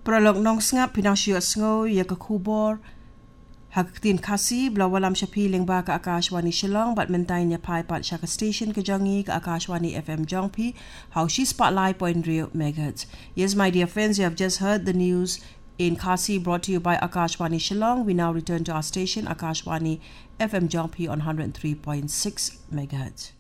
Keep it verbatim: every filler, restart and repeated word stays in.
Prolog nong snga pinang siyo sngo ya ka kubor hagtin kasi blawalam siya piling ba ka Akashwani Shillong but mentay niya pai pat siya ka station ka jangi ka Akashwani F M Jongpi how she spotlight point zero megahertz. Yes, my dear friends, you have just heard the news in Kasi brought to you by Akashwani Shillong. We now return to our station Akashwani F M Jongpi on one hundred three point six megahertz.